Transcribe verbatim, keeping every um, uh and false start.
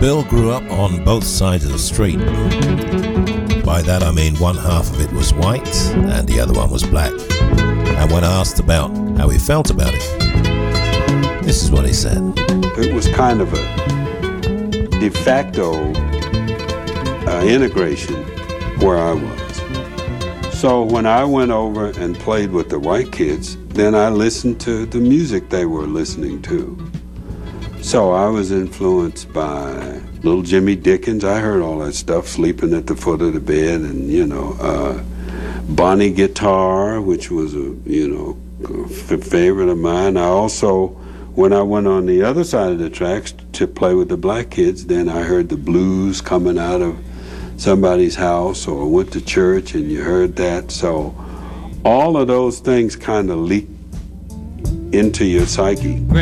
Bill grew up on both sides of the street. By that I mean one half of it was white and the other one was black. And when asked about how he felt about it, this is what he said. It was kind of a de facto uh, integration where I was. So when I went over and played with the white kids, then I listened to the music they were listening to. So I was influenced by little Jimmy Dickens. I heard all that stuff, sleeping at the foot of the bed, and, you know, uh, Bonnie Guitar, which was a, you know, f- favorite of mine. I also, when I went on the other side of the tracks to play with the black kids, then I heard the blues coming out of somebody's house, or went to church and you heard that. So all of those things kind of leak into your psyche.